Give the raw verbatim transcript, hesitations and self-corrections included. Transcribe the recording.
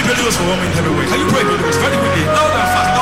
Holy Ghost for one minute, everywhere. Can you pray, Holy Ghost? Very quickly. Loud and fast.